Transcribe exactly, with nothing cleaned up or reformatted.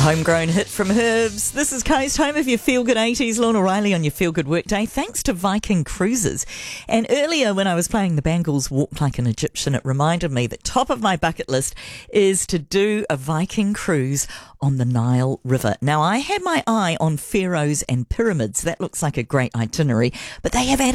Homegrown hit from Herbs. This is Coast Home of your Feel Good eighties. Lorna Riley on your Feel Good Workday, thanks to Viking Cruises. And earlier when I was playing the Bangles Walk Like an Egyptian, it reminded me that top of my bucket list is to do a Viking cruise on the Nile River. Now, I had my eye on pharaohs and pyramids. That looks like a great itinerary, but they have added